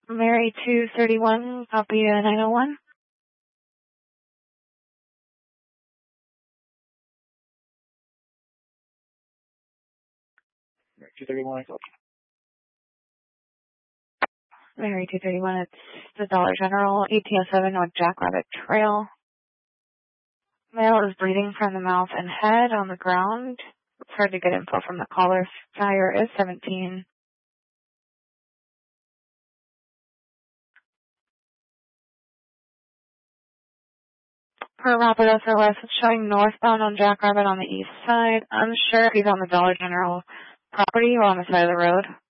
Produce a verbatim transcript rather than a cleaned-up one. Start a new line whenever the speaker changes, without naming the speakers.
Mary two thirty-one, copy uh, nine oh one.
Mary two thirty-one, copy.
Mary two thirty-one, it's the Dollar General, eighteen oh seven North Jackrabbit Trail. Male is bleeding from the mouth and head on the ground. It's hard to get info from the caller. Fire is seventeen. Per Rapid S O S, it's showing northbound on Jackrabbit on the east side. Unsure if he's on the Dollar General property or on the side of the road.